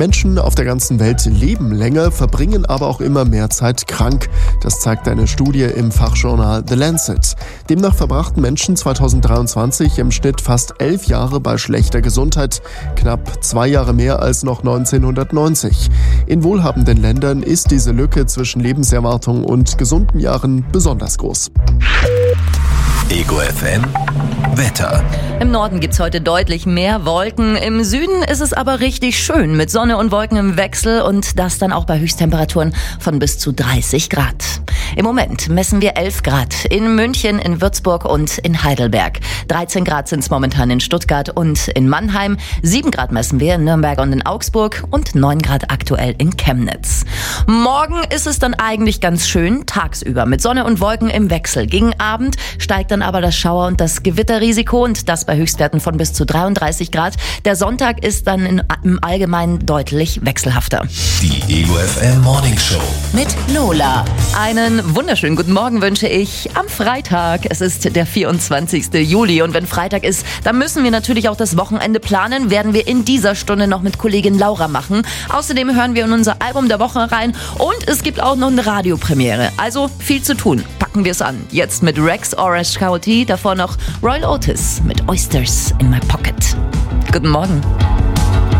Menschen auf der ganzen Welt leben länger, verbringen aber auch immer mehr Zeit krank. Das zeigt eine Studie im Fachjournal The Lancet. Demnach verbrachten Menschen 2023 im Schnitt fast 11 Jahre bei schlechter Gesundheit, knapp 2 Jahre mehr als noch 1990. In wohlhabenden Ländern ist diese Lücke zwischen Lebenserwartung und gesunden Jahren besonders groß. Ego FM Wetter. Im Norden gibt's heute deutlich mehr Wolken. Im Süden ist es aber richtig schön mit Sonne und Wolken im Wechsel und das dann auch bei Höchsttemperaturen von bis zu 30 Grad. Im Moment messen wir 11 Grad in München, in Würzburg und in Heidelberg. 13 Grad sind es momentan in Stuttgart und in Mannheim. 7 Grad messen wir in Nürnberg und in Augsburg und 9 Grad aktuell in Chemnitz. Morgen ist es dann eigentlich ganz schön tagsüber mit Sonne und Wolken im Wechsel. Gegen Abend steigt dann aber das Schauer- und das Gewitterrisiko und das bei Höchstwerten von bis zu 33 Grad. Der Sonntag ist dann im Allgemeinen deutlich wechselhafter. Die Ego FM Morning Show Mit Lola. Einen wunderschönen guten Morgen wünsche ich am Freitag. Es ist der 24. Juli und wenn Freitag ist, dann müssen wir natürlich auch das Wochenende planen. Werden wir in dieser Stunde noch mit Kollegin Laura machen. Außerdem hören wir in unser Album der Woche rein und es gibt auch noch eine Radiopremiere. Also viel zu tun. Packen wir es an. Jetzt mit Rex Orange County, davor noch Royal Otis mit Oysters in My Pocket. Guten Morgen.